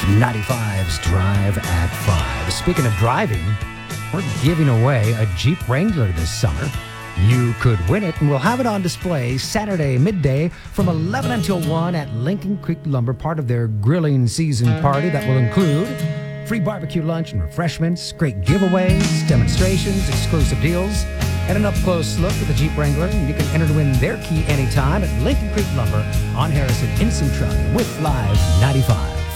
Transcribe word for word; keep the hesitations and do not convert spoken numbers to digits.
ninety-five's Drive at five. Speaking of driving, we're giving away a Jeep Wrangler this summer. You could win it, and we'll have it on display Saturday midday from eleven until one at Lincoln Creek Lumber, part of their grilling season party that will include free barbecue lunch and refreshments, great giveaways, demonstrations, exclusive deals, and an up-close look at the Jeep Wrangler. And you can enter to win their key anytime at Lincoln Creek Lumber on Harrison in Centralia with Live ninety-five.